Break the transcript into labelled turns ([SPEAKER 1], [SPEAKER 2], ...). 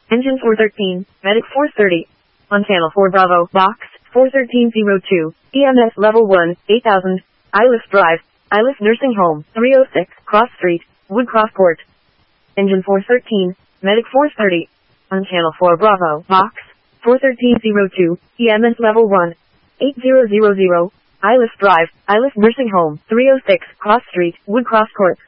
[SPEAKER 1] Engine 413, Medic 430. On channel 4 Bravo, box 41302, EMS level 1, 8000, Ilis Drive, Ilis Nursing Home, 306, Cross Street, Woodcroft Court. Engine 413, Medic 430. On channel 4 Bravo, box 41302, EMS level 1, 8000, Ilis Drive, Ilis Nursing Home, 306, Cross Street, Woodcroft Court.